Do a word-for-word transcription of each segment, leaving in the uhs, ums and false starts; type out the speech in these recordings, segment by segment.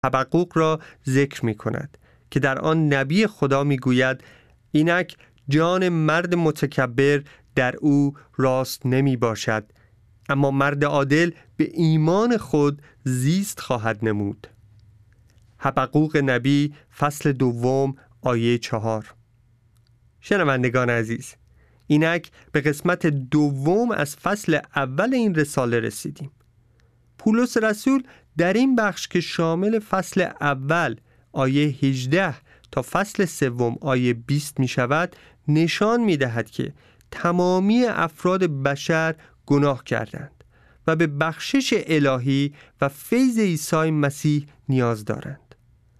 حبقوق را ذکر می کند که در آن نبی خدا می گوید اینک جان مرد متکبر در او راست نمی باشد، اما مرد عادل به ایمان خود زیست خواهد نمود. حبقوق نبی فصل دوم آیه چهار. شنوندگان عزیز، اینک به قسمت دوم از فصل اول این رساله رسیدیم. پولس رسول در این بخش که شامل فصل اول آیه هجده تا فصل سوم آیه بیست می شود نشان می دهد که تمامی افراد بشر گناه کردند و به بخشش الهی و فیض عیسی مسیح نیاز دارند.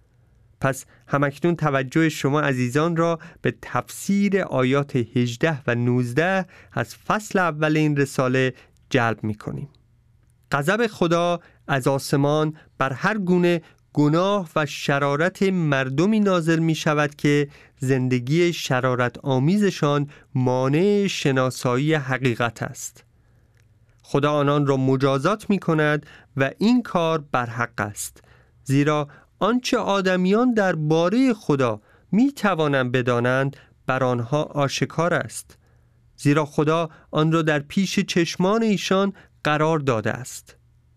پس همکنون توجه شما عزیزان را به تفسیر آیات هجده و نوزده از فصل اول این رساله جلب می کنیم. غضب خدا از آسمان بر هر گونه گناه و شرارت مردمی نازل می شود که زندگی شرارت آمیزشان مانع شناسایی حقیقت است. خدا آنان را مجازات می کند و این کار برحق است، زیرا آنچه آدمیان درباره خدا می توانند بدانند بر آنها آشکار است، زیرا خدا آن را در پیش چشمان ایشان قرار داده است.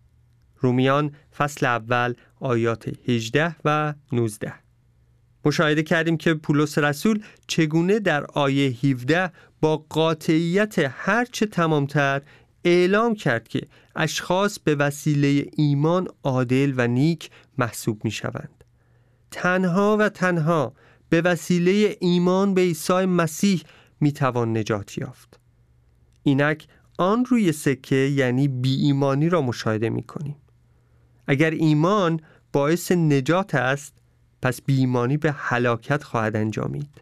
رومیان فصل اول آیات هجده و نوزده. مشاهده کردیم که پولس رسول چگونه در آیه هفده با قاطعیت هرچه تمامتر اعلام کرد که اشخاص به وسیله ایمان عادل و نیک محسوب می شوند. تنها و تنها به وسیله ایمان به عیسی مسیح می توان نجات یافت. اینک آن روی سکه یعنی بی ایمانی را مشاهده می کنیم. اگر ایمان باعث نجات است، پس بی ایمانی به هلاکت خواهد انجامید.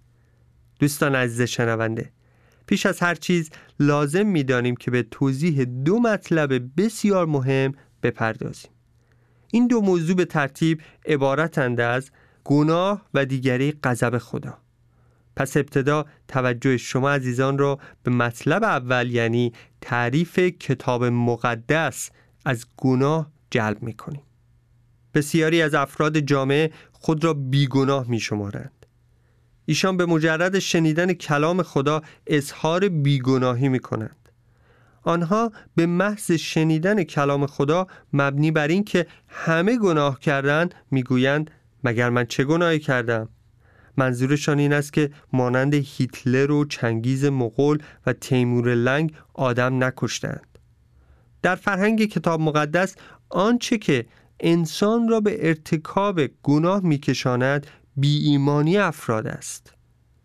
دوستان عزیز شنونده، پیش از هر چیز لازم می دانیم که به توضیح دو مطلب بسیار مهم بپردازیم. این دو موضوع به ترتیب عبارتند از گناه و دیگری غضب خدا. پس ابتدا توجه شما عزیزان را به مطلب اول یعنی تعریف کتاب مقدس از گناه جلب می کنیم. بسیاری از افراد جامعه خود را بیگناه می شمارند. ایشان به مجرد شنیدن کلام خدا اظهار بیگناهی می کنند. آنها به محض شنیدن کلام خدا مبنی بر این که همه گناه کردند می گویند مگر من چه گناهی کردم؟ منظورشان این است که مانند هیتلر و چنگیز مغول و تیمور لنگ آدم نکشتند. در فرهنگ کتاب مقدس آنچه که انسان را به ارتکاب گناه میکشاند بی ایمانی افراد است.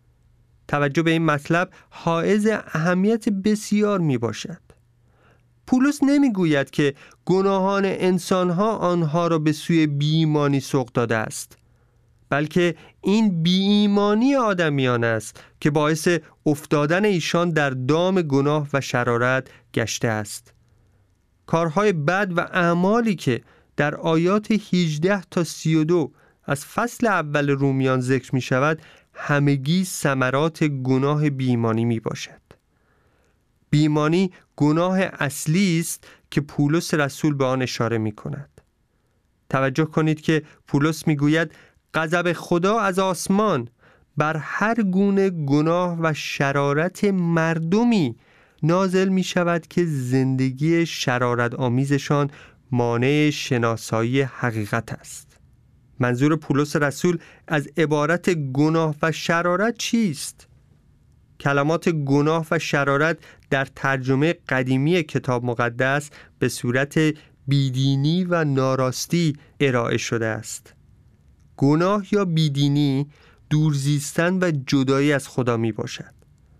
توجه به این مطلب حائز اهمیت بسیار می باشد. پولس نمی گوید که گناهان انسانها آنها را به سوی بی ایمانی سوق داده است، بلکه این بی ایمانی آدمیان است که باعث افتادن ایشان در دام گناه و شرارت گشته است. کارهای بد و اعمالی که در آیات هجده تا سی و دو از فصل اول رومیان ذکر می شود همگی ثمرات گناه بی‌ایمانی می باشد. بی‌ایمانی گناه اصلی است که پولس رسول به آن اشاره می کند. توجه کنید که پولس می گوید غضب خدا از آسمان بر هر گونه گناه و شرارت مردمی نازل می شود که زندگی شرارت آمیزشان مانع شناسایی حقیقت است. منظور پولس رسول از عبارت گناه و شرارت چیست؟ کلمات گناه و شرارت در ترجمه قدیمی کتاب مقدس به صورت بیدینی و ناراستی ارائه شده است. گناه یا بیدینی دورزیستن و جدایی از خدا می باشد.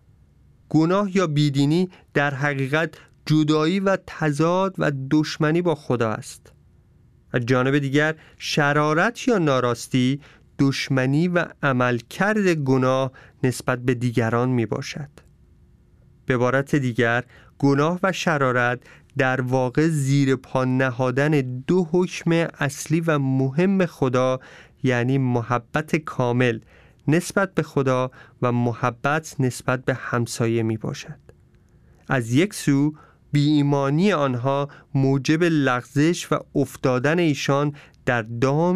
گناه یا بیدینی در حقیقت جدایی و تضاد و دشمنی با خدا است. از جانب دیگر شرارت یا ناراستی دشمنی و عملکرد گناه نسبت به دیگران می باشد. به عبارت دیگر گناه و شرارت در واقع زیر پا نهادن دو حکم اصلی و مهم خدا، یعنی محبت کامل نسبت به خدا و محبت نسبت به همسایه می باشد. از یک سو بی ایمانی آنها موجب لغزش و افتادن ایشان در دام